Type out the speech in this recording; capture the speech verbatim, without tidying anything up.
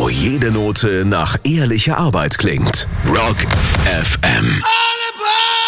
wo jede Note nach ehrlicher Arbeit klingt. Rock F M.